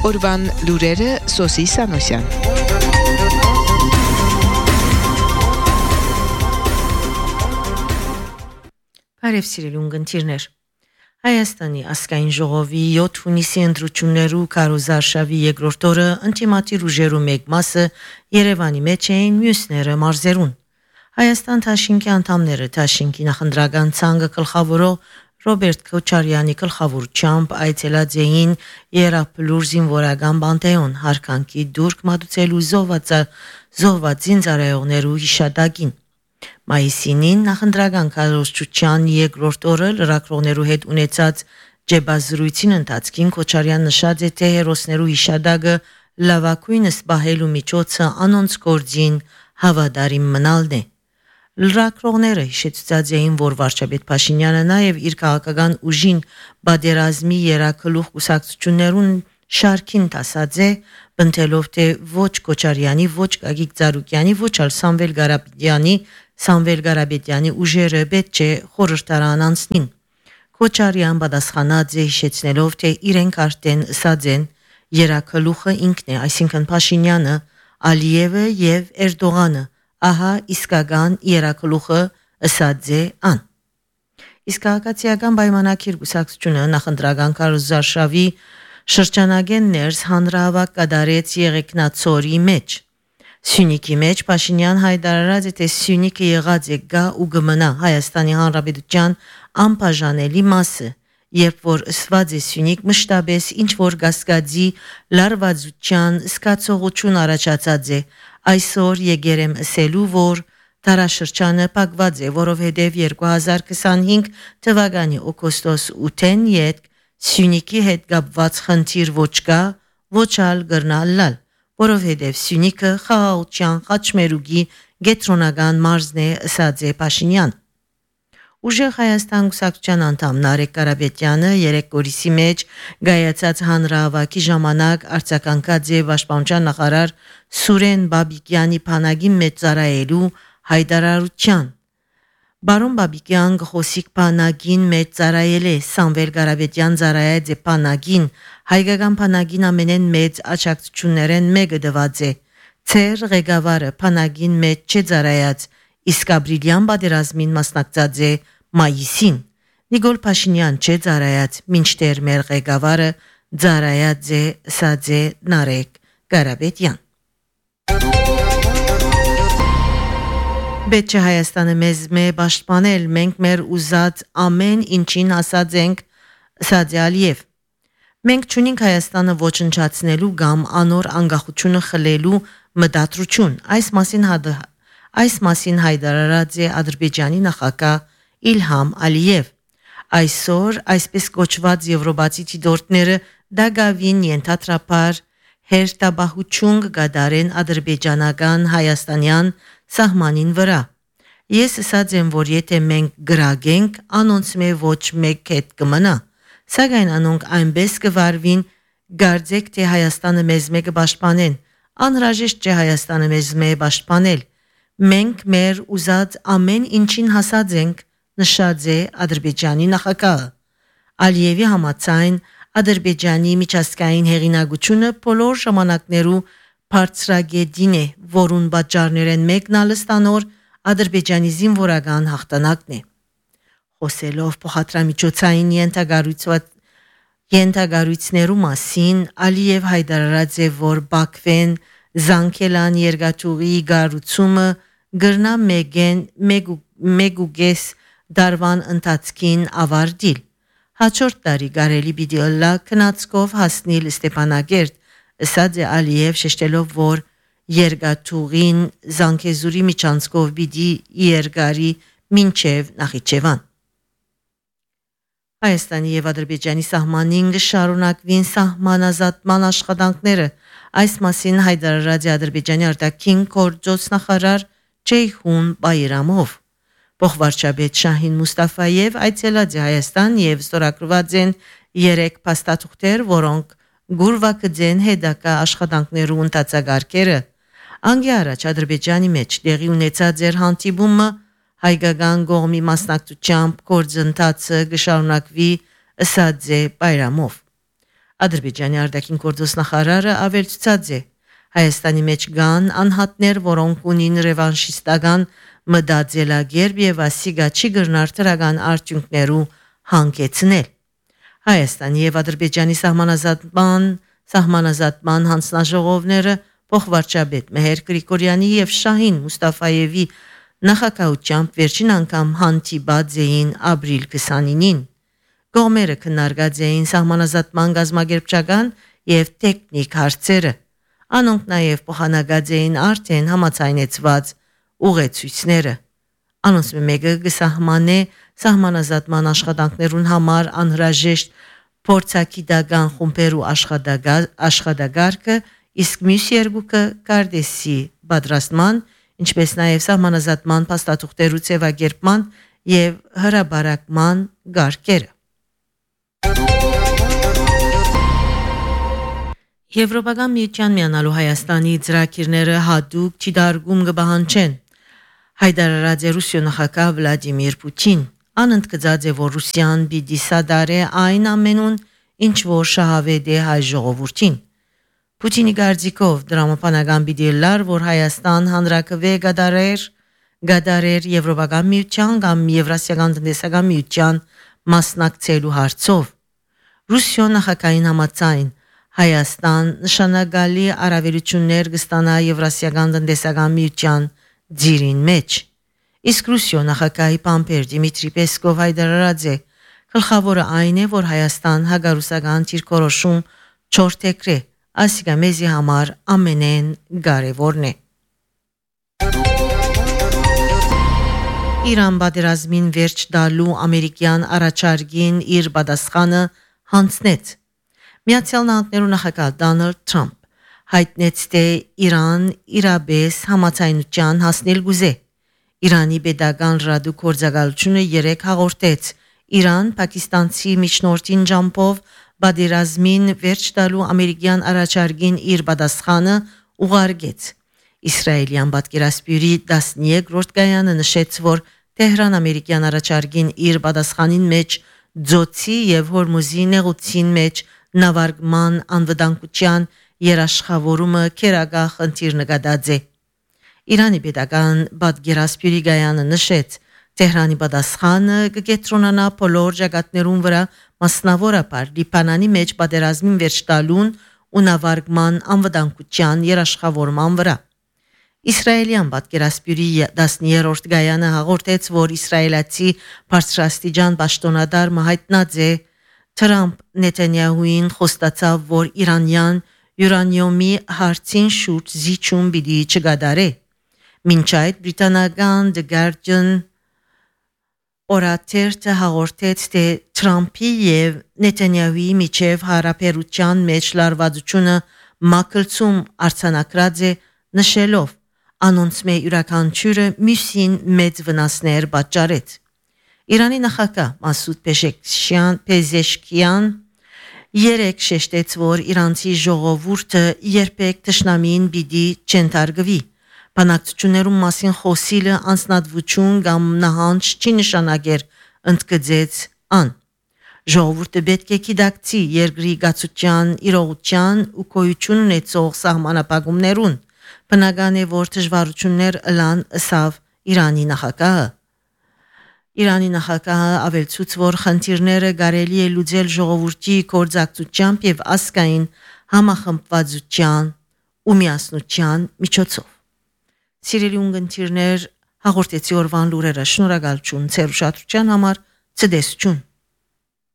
Օրվան լուրերը Սոսի Սանոսյան։ Բարև սիրելի ունգընտիրներ։ Հայաստանի ազգային ժողովի 7 հունիսի ընտրություններու քարոզարշավի երկրորդ օրը ինտիմատիր ուժերու մեկ մասը Երևանի մեջ էին, մյուսները մարզերուն։ Հայաստան Թաշինքի անդամները Թաշինքի նախընտրական ցանկը գլխավորող Ռոբերտ Քոչարյանի գլխավորությամբ այցելած էին Երապլուր զինվորական բանտեոն հարկանքի դուրք մատուցելու զոհված զինծառայողներու հիշատակին։ Մայիսին նախընտրական քարոզչության երկրորդ օրը լրագրողներու հետ ունեցած ջեբազրույցին ընթացքին Քոչարյան նշած է, թե հերոսներու հիշատակը լավակույնս բահելու միջոցը անոնց գործին հավատարիմ մնալն է։ Լրագրողները հիշեցուցած էին, որ վարչապետ Փաշինյանը նաև իր քաղաքական ուժին բادرազմի երակլուխ կուսակցություններուն շարքին տասած է, բնթելով թե ոչ Քոչարյանի, ոչ Գագիկ Ծառուկյանի, ոչ ալ Սամվել Ղարաբեդյանի ուժերը պետք չէ խորհրդարան անցնին։ Քոչարյան պատասխանած է հիշեցնելով, թե իրենք արդեն ըսած են երակլուխը ինքն է, այսինքն Փաշինյանը, Ալիևը եւ Էրդողանը, ահա իսկական երակլուխը ըսած է ան։ Իսկ քաղաքացիական պայմանագիր կուսակցությունը նախընտրական քարոզարշավի շրջանագեն ներս հանրահավաք կատարեց Եղեգնաձորի մեջ։ Սյունիքի մեջ Փաշինյան հայտարարած է, թե Սյունիքը եղած է գա ու գմնա Հայաստանի Հանրապետության անբաժանելի մասը, երբ որ ըսված է Սյունիք մշտապես ինչ որ գասկածի լարվածության զգացողություն առաջացած է, այսօր եկերեմ ասելու, որ դարաշրջանը փակված է, որովհետև 2025 թվականի օգոստոս 8-ին յետ Սյունիքի հետ կապված խնդիր ոչ կա, ոչ ալ գրնալալ, որովհետև Սյունիքը խաղաղության խաչմերուկի գետրոնական մարզն է, ըսած է Փաշինյան։ Ուժեղ Հայաստան կուսակցության անդամ Նարեկ Ղարաբեդյանը երեկ Գորիսի մեջ գայացած հանրահավաքի ժամանակ արձագանքած է Պաշտպանության նախարար Սուրեն Բաբիկյանի բանակի մեջ ծառայելու հայտարարության։ Բարոն Բաբիկյան գխոսիկ բանակին մեջ ծառայել է, Սամվել Ղարաբեդյան ծառայած է բանակին, հայկական բանակին ամենեն մեծ աջակցություններեն մեկը դված է։ Ցեր ղեկավարը բանակին մեջ չէ ծառայած, իսկ ապրիլյան պատերազմին մասնակցած է մայիսին։ Նիկոլ Փաշինյան չէ ծառայած, մինչդեռ մեր ղեկավարը ծառայած է, ըսած է Նարեկ Ղարաբեդյան։ Պետք է Հայաստանը մեզ պաշտպանել, մենք մեր ուզած ամեն ինչին ասած ենք, ըսած է Ալիև։ Մենք չունենք Հայաստանը ոչնչացնելու կամ անոր անկախությունը խլելու մտադրություն, այս մասին հայտարարած է Ադրբեջանի նախագահ Իլհամ Ալիև։ Այսօր այսպես կոչված եվրոպացի դիտորդները դագավին ենթադրաբար հերթաբահություն կդարեն ադրբեջանական հայաստանյան սահմանին վրա։ Ես ասած եմ, որ եթե մենք գրագենք, անոնց մե ոչ մեկ հետ կմնա, սակայն անոնք այնպես կվարվին, գարձեք թե Հայաստանը մեզ մեկը պաշտպանեն, անհրաժեշտ չէ Հայաստանը մեզ մե պաշտպանել, մենք մեր ուզած ամեն ինչին հասած ենք, նշած է Ադրբեջանի նախագահը։ Ալիևի համաձայն Ադրբեջանի միջազգային հեղինակությունը բոլոր ժամանակներու բարձրագետին է, որուն պատճառներեն մեկն ալստանոր Ադրբեջանի զինվորական հաղթանակն է։ Խոսելով փոխադրամիջոցային ենթագարույցներու մասին, Ալիև հայտարարած է, որ Բաքվեն Զանգելան երկաթուղի գառուցումը գրնա մեգուգես դարվան ընթացքին ավարտիլ։ Հաջորդ տարի կարելի պիտի ըլլա քնածկով հասնիլ Ստեփանագերտ, ըսած է Ալիև շեշտելով, որ երկաթուղին Զանգեզուրի միջանցքով պիտի երկարի մինչև Նախիջևան։ Հայաստանի եւ Ադրբեջանի սահմանին կշարունակվին սահմանազատման աշխատանքները, այս մասին հայտարարած է Ադրբեջանի արտաքին գործոց նախարար Ceyhun Bayramov։ Փոխվարչապետ Շահին Մուստաֆաև այցելած է Հայաստան եւ ստորագրված են 3 փաստաթուղթեր, որոնք գուրվակձեն հետագա աշխատանքներու ընթացագարկերը։ Անգի առաջ Ադրբեջանի մեջ տեղի ունեցած էր հանդիպումը հայկական կողմի մասնակցությամբ գործընթացը կշարունակվի, ըսած է Բայրամով։ Ադրբեջանի արտաքին գործոս նախարարը ավելցրած է. Հայաստանի մեջ կան անհատներ, որոնք ունին ռևանշիստական մտածելակերպ եւ ասիգա չի գրնար թրական արդյունքներու հանգեցնել։ Հայաստանի եւ Ադրբեջանի սահմանազատման հանձնաժողովները փոխվարչապետ Մեհեր Գրիգորյանի եւ Շահին Մուստաֆայևի նախակահությամբ վերջին անգամ հանդիպած էին ապրիլ 29-ին։ Կողմերը քննարկած էին սահմանազատման գազագերբչական եւ տեխնիկ հարցերը։ Անոնք նաեւ փոխանակած էին արդեն համաձայնեցված ուղեցույցները։ Անոնց մեկը գսահմանե սահմանազատման աշխատանքներուն համար անհրաժեշտ փորձագիտական խումբերու աշխատագարկը, իսկ մյուս երկուքը կարդեսի պատրաստման, ինչպես նաև սահմանազատման փաստաթուղթերու ձևակերպման եւ հրաբարակման գարկերը։ Եվրոպական միության միանալու Հայաստանի ծրագիրները հատուկ չդարգում կբահանջեն։ Հայտարարած է Ռուսիա նախագահ Վլադիմիր Պուտին։ Անընդգծած է, որ Ռուսիան պիտի սադարե այն ամենուն, ինչ որ շահավետ է հայ ժողովրդին։ Պուտինի կարծիքով դրամապանական պիտի լար, որ Հայաստան հանրակրվե գադարեր Եվրոպական միության կամ Եվրասիական տնտեսական միության մասնակցելու հարցով։ Ռուսիա նախագահին համաձայն Հայաստան նշանակալի առավելություններ կստանա Եվրասիական տնտեսական միության ձիրին մեջ։ Իսկ Ռուսիա նախագահի պամպեր Դիմիտրի Պեսկով հայտարարած է. գլխավորը այն է, որ Հայաստան հագարուսական դիրքորոշում չորթեքրե, ասիկա մեզի համար ամենեն կարևորն է։ Իրան պատերազմին վերջ տալու ամերիկյան առաջարկին իր պատասխանը հանձնեց։ Միացյալ Նահանգներու նախագահ Դոնալդ Թրամփ հայտնեց, թե Իրան իրապես համաձայնության հասնել գուզե։ Իրանի պետական ռադիոգործակալությունը 3 հաղորդեց Իրան պակիստանցի միջնորդին ջամփով պատերազմին վերջ տալու ամերիկյան առաջարկին իր պատասխանը ուղարկեց։ Իսրայելյան պատկերասպյուրի 13-րդ կայանը նշեց, որ Թեհրան ամերիկյան առաջարկին իր պատասխանին մեջ Ձոցի եւ Հորմուզի նեղուցին մեջ նավարկման անվտանգության երաշխավորումը քերագահ խնդիր նկատած է։ Իրանի պետական պատկերասպյուրի գայանը նշեց, Թեհրանի պատասխանը կկենտրոնանա բոլոր ճակատներուն վրա, մասնավորապես Լիբանանի մեջ պատերազմին վերջ տալուն ու նավարկման անվտանգության երաշխավորման վրա։ Իսրայելյան պատկերասպյուրի 10-րդ գայանը հաղորդեց, որ իսրայելացի բարձրաստիճան պաշտոնատար հայտնած է Թրամփ Նեթանյահուին խոստացավ, որ իրանյան յուրանիումի հարցին շուրջ զիջում պիտի չկատարե։ Մինչ այդ բրիտանական The Guardian օրաթերթը հաղորդեց, թե Թրամփի եւ Նեթանյահուի միջև հարաբերության մեջ լարվածությունը մակլցում արձանագրած է, նշելով անոնց մե յուրաքանչյուրը մյուսին մեծ վնասներ պատճառեց։ Իրանի նախագահ Մասուդ Պեզեշքյան երեք շեշտեց, որ իրանցի ժողովուրդը երբեք թշնամին պիտի չընթարգվի։ Բանակցություններում մասին խոսիլը անձնատվություն կամ նահանջ չի նշանակեր, ընդգծեց ան։ Ժողովուրդը պետք է գիտակցի երկրի գացության, իրողության ու գոյություն ունեցող սահմանապահումներուն։ Բնական է, որ դժվարություններ ըլան ըսավ Իրանի նախագահը։ Իրանի նախագահը ավելցուց, որ խնդիրները կարելի է լուծել ժողովրդի գործակցությամբ եւ ազգային համախմբվածության ու միասնության միջոցով։ Սիրելի ունգընտիրներ, հաղորդեցի օրվան լուրերը, շնորհակալություն ձեր ուշադրության համար, ցտեսություն։